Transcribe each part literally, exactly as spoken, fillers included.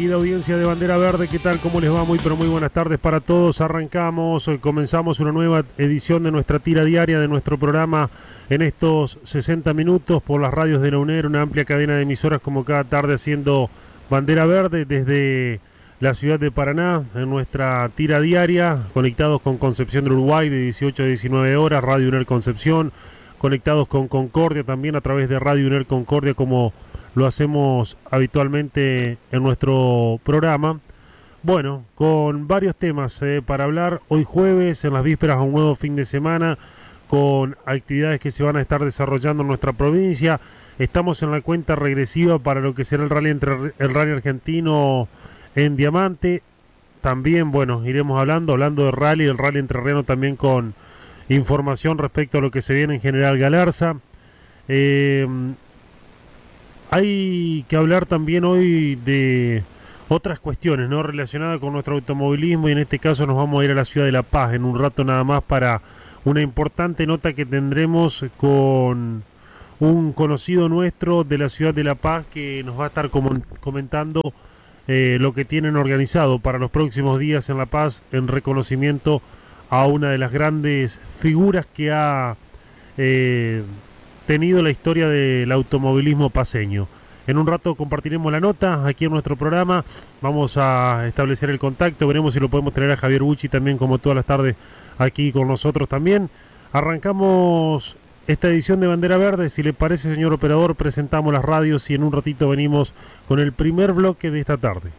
querida audiencia de Bandera Verde, ¿qué tal? ¿Cómo les va? Muy pero muy buenas tardes para todos. Arrancamos, comenzamos una nueva edición de nuestra tira diaria de nuestro programa en estos sesenta minutos por las radios de la UNER, una amplia cadena de emisoras como cada tarde haciendo Bandera Verde desde la ciudad de Paraná, en nuestra tira diaria, conectados con Concepción del Uruguay de dieciocho a diecinueve horas, Radio UNER Concepción, conectados con Concordia también a través de Radio UNER Concordia como lo hacemos habitualmente en nuestro programa. Bueno, con varios temas eh, para hablar hoy jueves, en las vísperas a un nuevo fin de semana, con actividades que se van a estar desarrollando en nuestra provincia. Estamos en la cuenta regresiva para lo que será el rally, entre, el rally argentino en Diamante. También, bueno, iremos hablando, hablando de rally, el rally entrerriano también con información respecto a lo que se viene en General Galarza. Eh... Hay que hablar también hoy de otras cuestiones, ¿no?, relacionadas con nuestro automovilismo, y en este caso nos vamos a ir a la ciudad de La Paz en un rato nada más para una importante nota que tendremos con un conocido nuestro de la ciudad de La Paz que nos va a estar com- comentando eh, lo que tienen organizado para los próximos días en La Paz en reconocimiento a una de las grandes figuras que ha eh, tenido la historia del automovilismo paceño. En un rato compartiremos la nota aquí en nuestro programa, vamos a establecer el contacto, veremos si lo podemos tener a Javier Bucci también, como todas las tardes, aquí con nosotros también. Arrancamos esta edición de Bandera Verde. Si le parece, señor operador, presentamos las radios y en un ratito venimos con el primer bloque de esta tarde.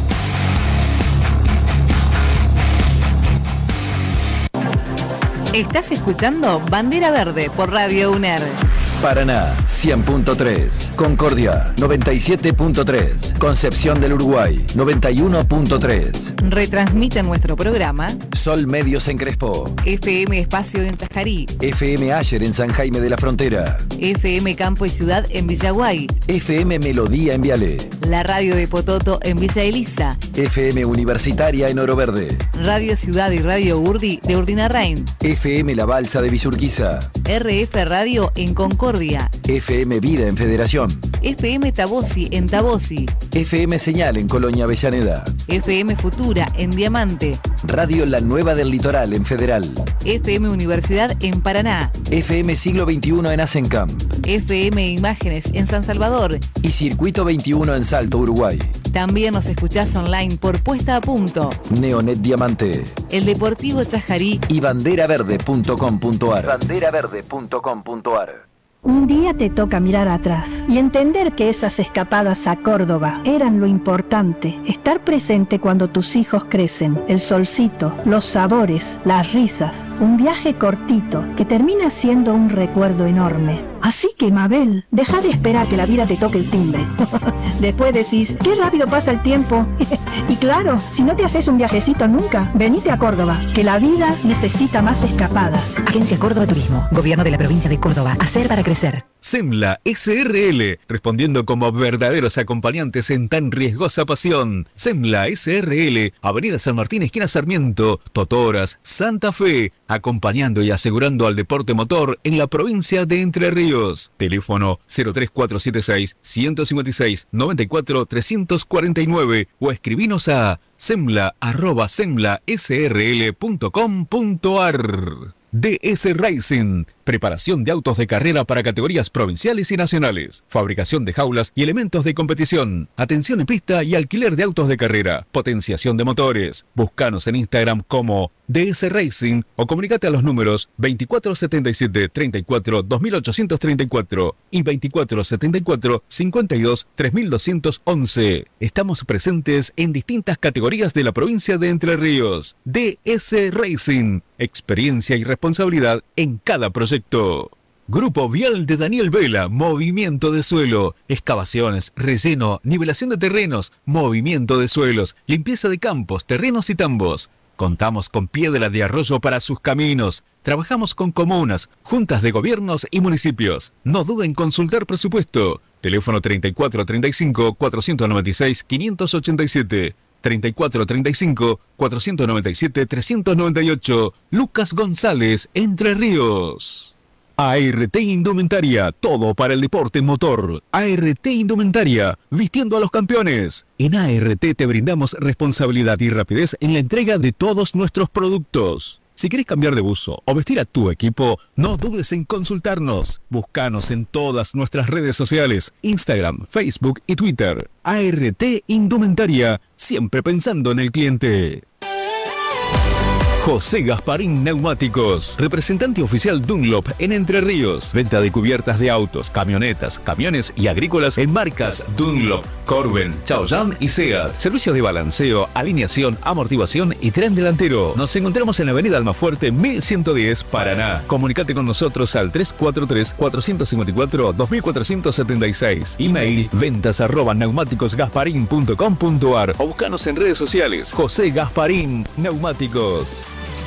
Estás escuchando Bandera Verde por Radio UNER. Paraná, cien punto tres. Concordia, noventa y siete punto tres. Concepción del Uruguay, noventa y uno punto tres. Retransmite nuestro programa Sol Medios en Crespo, F M Espacio en Tajarí, F M Ayer en San Jaime de la Frontera, F M Campo y Ciudad en Villaguay, F M Melodía en Viale, la radio de Pototo en Villa Elisa, F M Universitaria en Oro Verde, Radio Ciudad y Radio Urdi de Urdinarrain, F M La Balsa de Villurquiza, R F Radio en Concordia, F M Vida en Federación, F M Tabosi en Tabosi, F M Señal en Colonia Avellaneda, F M Futura en Diamante, Radio La Nueva del Litoral en Federal, F M Universidad en Paraná, F M Siglo veintiuno en Asencamp, F M Imágenes en San Salvador y Circuito veintiuno en Salto, Uruguay. También nos escuchás online por Puesta a Punto, Neonet Diamante, El Deportivo Chajarí y banderaverde punto com punto ar. banderaverde punto com punto ar. Un día te toca mirar atrás y entender que esas escapadas a Córdoba eran lo importante, estar presente cuando tus hijos crecen, el solcito, los sabores, las risas, un viaje cortito que termina siendo un recuerdo enorme. Así que, Mabel, deja de esperar que la vida te toque el timbre. Después decís, qué rápido pasa el tiempo. Y claro, si no te haces un viajecito nunca, venite a Córdoba, que la vida necesita más escapadas. Agencia Córdoba Turismo, Gobierno de la Provincia de Córdoba. Hacer para crecer. SEMLA S R L, respondiendo como verdaderos acompañantes en tan riesgosa pasión. SEMLA S R L, Avenida San Martín, esquina Sarmiento, Totoras, Santa Fe, acompañando y asegurando al deporte motor en la provincia de Entre Ríos. Teléfono cero tres cuatro siete seis, uno cinco seis, nueve cuatro tres cuatro nueve o escribinos a semla arroba semla s r l punto com punto ar. D S Racing, preparación de autos de carrera para categorías provinciales y nacionales, fabricación de jaulas y elementos de competición, atención en pista y alquiler de autos de carrera, potenciación de motores. Búscanos en Instagram como D S Racing o comunicate a los números veinticuatro setenta y siete, treinta y cuatro, dos mil ochocientos treinta y cuatro y veinticuatro setenta y cuatro, cincuenta y dos, tres mil doscientos once. Estamos presentes en distintas categorías de la provincia de Entre Ríos. D S Racing, experiencia y responsabilidad en cada proyecto. Grupo Vial de Daniel Vela, movimiento de suelo, excavaciones, relleno, nivelación de terrenos, movimiento de suelos, limpieza de campos, terrenos y tambos. Contamos con piedra de arroyo para sus caminos. Trabajamos con comunas, juntas de gobiernos y municipios. No duden en consultar presupuesto. Teléfono treinta y cuatro treinta y cinco, cuatrocientos noventa y seis, quinientos ochenta y siete. treinta y cuatro treinta y cinco, cuatrocientos noventa y siete, trescientos noventa y ocho. Lucas González, Entre Ríos. A R T Indumentaria, todo para el deporte motor. A R T Indumentaria, vistiendo a los campeones. En A R T te brindamos responsabilidad y rapidez en la entrega de todos nuestros productos. Si querés cambiar de buzo o vestir a tu equipo, no dudes en consultarnos. Búscanos en todas nuestras redes sociales, Instagram, Facebook y Twitter. A R T Indumentaria, siempre pensando en el cliente. José Gasparín Neumáticos, representante oficial Dunlop en Entre Ríos. Venta de cubiertas de autos, camionetas, camiones y agrícolas en marcas Dunlop, Corben, Chaoyang y Seat. Servicios de balanceo, alineación, amortiguación y tren delantero. Nos encontramos en la avenida Almafuerte mil ciento diez, Paraná. Comunicate con nosotros al tres cuatro tres, cuatro cinco cuatro, dos cuatro siete seis. Email ventas arroba neumáticosgasparín punto com punto ar o buscanos en redes sociales. José Gasparín Neumáticos.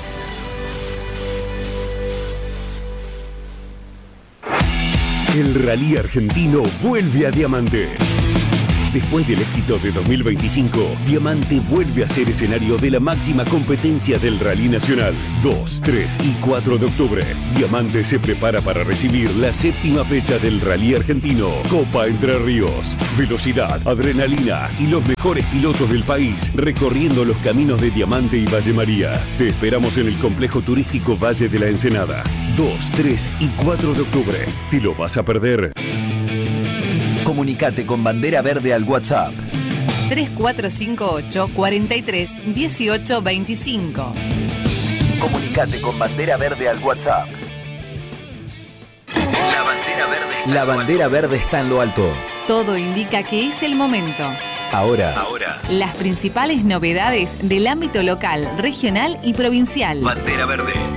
El rally argentino vuelve a Diamante. Después del éxito de dos mil veinticinco, Diamante vuelve a ser escenario de la máxima competencia del Rally Nacional. dos, tres y cuatro de octubre, Diamante se prepara para recibir la séptima fecha del Rally Argentino, Copa Entre Ríos. Velocidad, adrenalina y los mejores pilotos del país recorriendo los caminos de Diamante y Valle María. Te esperamos en el complejo turístico Valle de la Ensenada. dos, tres y cuatro de octubre. ¿Te lo vas a perder? Comunicate con Bandera Verde al WhatsApp. tres cuatro cinco ocho, cuatro tres, uno ocho dos cinco. Comunicate con Bandera Verde al WhatsApp. La bandera verde. La bandera verde está en lo alto. Todo indica que es el momento. Ahora. Ahora. Las principales novedades del ámbito local, regional y provincial. Bandera Verde.